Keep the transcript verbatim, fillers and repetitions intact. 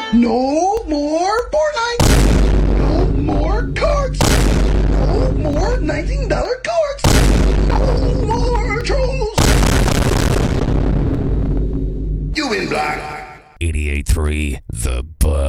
No more Fortnite. No more cards. No more nineteen dollar cards. No more trolls. You win, Black. eighty-eight point three The Buzz.